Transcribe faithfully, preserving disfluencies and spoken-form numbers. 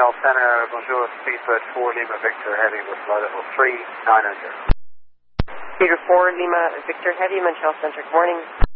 Montreal Center, bonjour, speedbird four Lima Victor Heavy with flight level three nine hundred. Peter four Lima Victor Heavy, Montreal Center, good morning.